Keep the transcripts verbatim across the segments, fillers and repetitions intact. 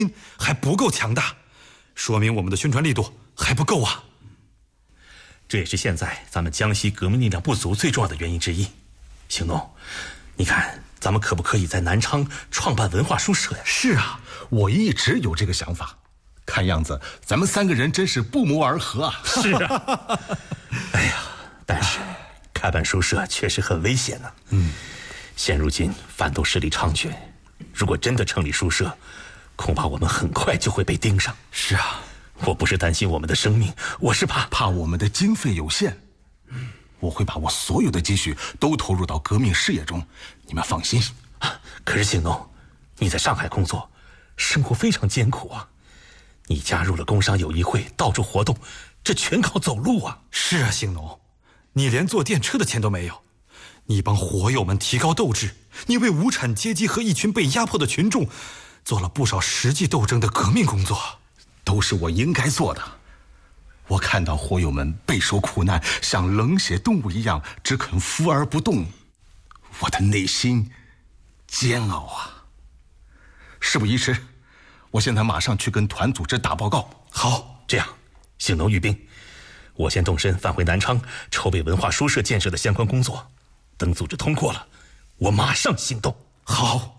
还不够强大，说明我们的宣传力度还不够啊。 这也是现在咱们江西革命力量不足最重要的原因之一。行动，你看咱们可不可以在南昌创办文化书社呀？ 是啊，我一直有这个想法。看样子咱们三个人真是不谋而合啊。 是啊。哎呀，但是开办书社确实很危险啊。嗯，现如今反动势力猖獗，如果真的成立书社，恐怕我们很快就会被盯上。 是啊， 我不是担心我们的生命，我是怕怕我们的经费有限。我会把我所有的积蓄都投入到革命事业中，你们放心。 可是兴农，你在上海工作，生活非常艰苦啊。你加入了工商友谊会，到处活动，这全靠走路啊。 是啊，兴农，你连坐电车的钱都没有。你帮火友们提高斗志，你为无产阶级和一群被压迫的群众做了不少实际斗争的革命工作， 都是我应该做的。我看到火友们备受苦难，像冷血动物一样只肯伏而不动，我的内心煎熬啊！事不宜迟，我现在马上去跟团组织打报告。 好，这样，兴农御兵，我先动身返回南昌，筹备文化书社建设的相关工作。等组织通过了，我马上行动。 好。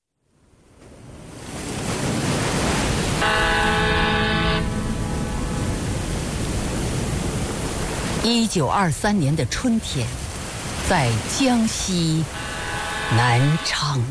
一九二三年的春天，在江西南昌。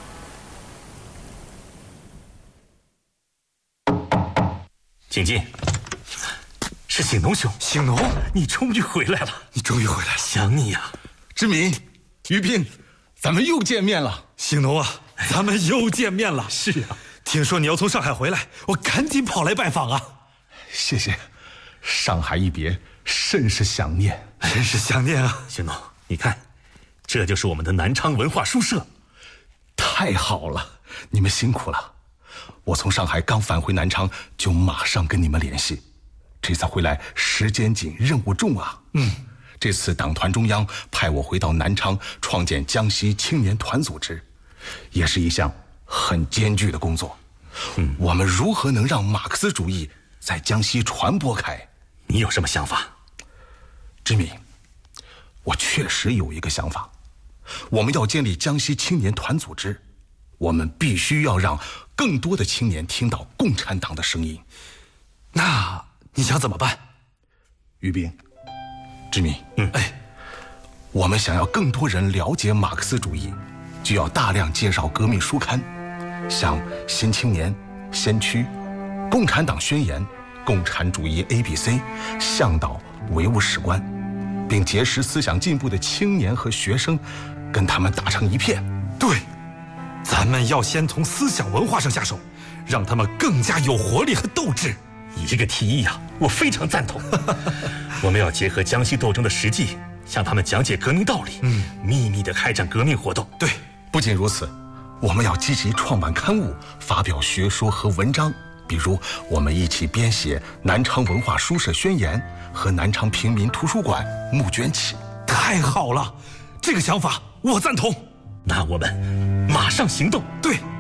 请进。是兴农兄。 兴农， 你终于回来了。 你终于回来了， 想你呀。 志敏、于斌，咱们又见面了。 兴农啊，咱们又见面了。 是啊， 听说你要从上海回来，我赶紧跑来拜访啊。 谢谢。上海一别，甚是想念， 真是想念啊。 兴农，你看，这就是我们的南昌文化书社。 太好了，你们辛苦了。我从上海刚返回南昌，就马上跟你们联系。这次回来时间紧，任务重啊。嗯，这次党团中央派我回到南昌，创建江西青年团组织，也是一项很艰巨的工作。嗯，我们如何能让马克思主义在江西传播开？ 你有什么想法？ 志敏，我确实有一个想法。我们要建立江西青年团组织，我们必须要让更多的青年听到共产党的声音。 那你想怎么办？ 于斌，志敏， 嗯， 哎，我们想要更多人了解马克思主义，就要大量介绍革命书刊，像《新青年》《先驱》《共产党宣言》《共产主义 A B C》《向导》《唯物史观》，并结识思想进步的青年和学生，跟他们打成一片。 对，咱们要先从思想文化上下手，让他们更加有活力和斗志。 你这个提议啊，我非常赞同。我们要结合江西斗争的实际，向他们讲解革命道理，嗯，秘密地开展革命活动。 对， 不仅如此，我们要积极创办刊物，发表学说和文章。比如，我们一起编写《南昌文化书社宣言》和南昌平民图书馆募捐启。 太好了，这个想法我赞同。 那我们马上行动。 对。